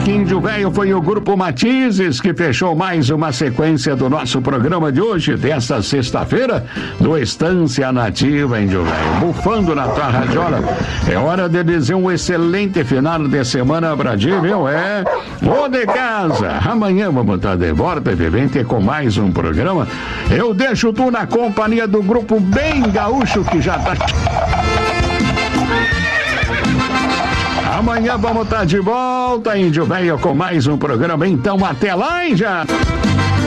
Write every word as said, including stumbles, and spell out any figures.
aqui em Índio Velho foi o Grupo Matizes que fechou mais uma sequência do nosso programa de hoje, desta sexta-feira, do Estância Nativa Índio Velho. Bufando na tua radiola. É hora de dizer um excelente final de semana pra ti, viu? É, ô de casa. Amanhã vamos estar de volta, vivente, com mais um programa. Eu deixo tu na companhia do grupo bem gaúcho que já tá... Amanhã vamos estar de volta, Índio Velho, com mais um programa. Então, até lá, hein, já!